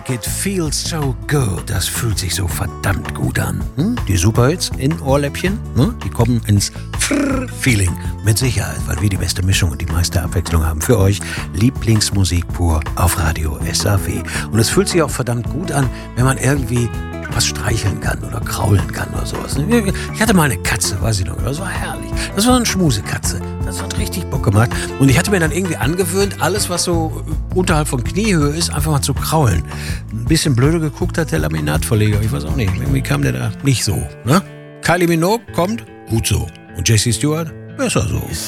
It Feels So Good. Das fühlt sich so verdammt gut an. Die Superhits in Ohrläppchen, die kommen ins Feeling. Mit Sicherheit, weil wir die beste Mischung und die meiste Abwechslung haben für euch. Lieblingsmusik pur auf Radio SAW. Und es fühlt sich auch verdammt gut an, wenn man irgendwie was streicheln kann oder kraulen kann oder sowas. Ich hatte mal eine Katze, weiß ich noch, das war herrlich. Das war eine Schmusekatze. Das hat richtig Bock gemacht. Und ich hatte mir dann irgendwie angewöhnt, alles, was so unterhalb von Kniehöhe ist, einfach mal zu kraulen. Ein bisschen blöde geguckt hat der Laminatverleger. Ich weiß auch nicht, irgendwie kam der da nicht so. Ne? Kylie Minogue kommt, gut so. Und Jessie Stewart, besser so.